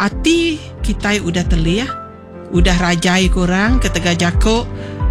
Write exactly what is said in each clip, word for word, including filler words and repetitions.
hati kita udah telih, udah rajai korang ketega jakok,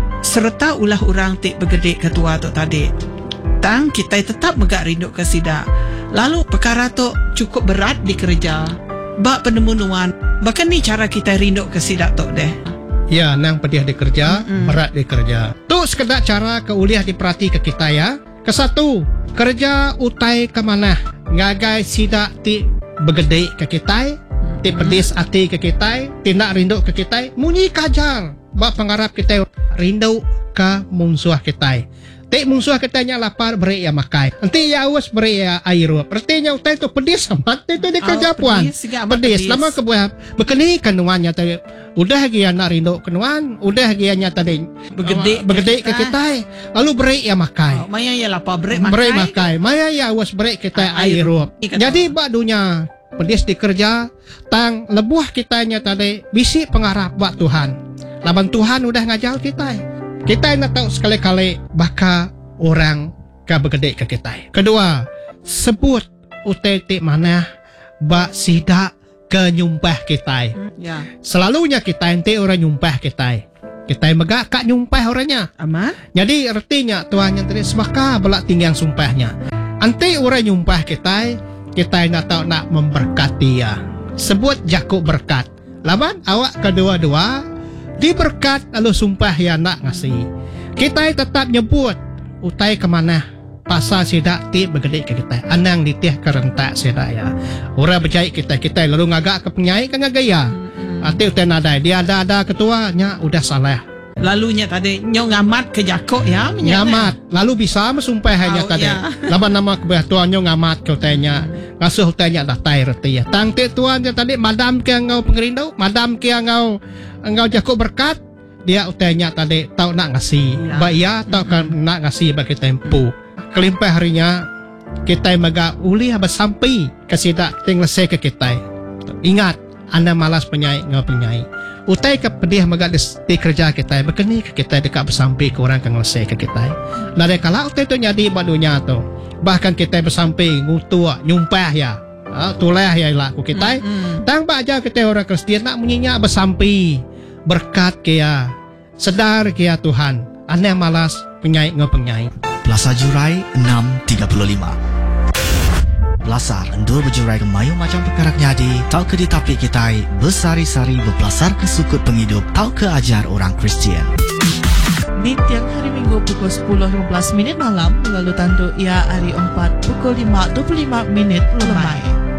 serta ulah orang tik bergedik ketua tu tadi. Tang kita tetap megak rindu ke sidak. Lalu perkara tu cukup berat di kerja. Bak penemunuan, bahkan ni cara kita rindu ke sidak tu deh. Ya, nang pedih di kerja, mm-hmm. berat di kerja. Tu sekedar cara keuliah diperhati ke kita ya. Kesatu, kerja utai ke mana? Ngagai sidak ti bergedek ke kita, ti pedis hati ke kita, ti nak rindu ke kita, munyi kajar. Bak pengharap kita rindu ke musuh kita. Ti musuh katanya lapar beri ya makai. Nanti ya awas beri ya air. Artinya utai tu pedis amat tu di kerja puan. Pedis lama kebuah. Bekeni kanuannya tadi. Udah dia nak rindu kanuan, udah dia nyata tadi begede begede ke kita. Lalu beri ya makai. Oh, maya ya lapar beri makai. Beri makai. Maya ya awas beri kita air. Jadi badunya pedis di kerja tang lebuah kitanya tadi bisi pengharap buat Tuhan. Laban Tuhan udah ngajar kita. Kita nak tahu sekali-kali baka orang ka bergedek ke kita. Kedua, sebut utai tik mana bak sidak ke nyumpah kita. Hmm, ya. Selalunya kita ente orang nyumpah kita. Kita megak kak nyumpah orangnya. Aman. Jadi artinya Tuhan yang tadi semaka belak tinggal sumpahnya. Ante orang nyumpah kita, kita nak tahu nak memberkati ya. Sebut jakuk berkat. Laban awak kedua-dua diberkat lalu sumpah ya nak ngasih. Kita tetap nyebut utai ke mana pasal sidak ti bergedek ke kita. Anang ditih kerentak sidak ya. Orang berjaya kita kita lalu ngagak ke penyai kan ngagaya. Ati utai nadai dia ada-ada ketuanya udah salah. Lalunya tadi nyo ngamat ke jakok ya. Ngamat. Lalu bisa mesumpah hanya oh, tadi. Ya. Laban nama kebelah tuan nyo ngamat ke utainya. Ngasuh utainya dah tai reti ya. Tang ti tuan tadi madam ke ngau pengerindau, madam ke ngau engkau jakuk berkat, dia utainya tadi tahu nak ngasih. Ya. Baik ya, tahu kan mm-hmm. nak ngasih bagi tempo. Kelimpah harinya, kita megak uli habis sampai ke sidak tinggal saya ke kita. Ingat, anda malas penyai, ngau penyai. Utai ke pedih megak di kerja kita, berkeni ke kita dekat bersampai ke orang yang ngelesai ke kita. Nada kalau utai tu nyadi badunya tu. Bahkan kita bersampai, ngutua, nyumpah ya. Ha, tulah ya laku kita. Mm-hmm. Tang baca kita orang Kristian nak menyinya bersampai. Berkat kia sedar kia Tuhan anda malas penyai ngepenyai. Plaza Jurai enam tiga puluh lima. Belasar endur berjurai ke mayu macam perkara nyadi. Tau ke ditapik kita bersari-sari berbelasar ke sukut penghidup. Tau ke ajar orang Kristian. Di tiang hari Minggu pukul sepuluh lima belas minit malam, lalu tantu ia hari empat pukul lima dua puluh lima minit lemai.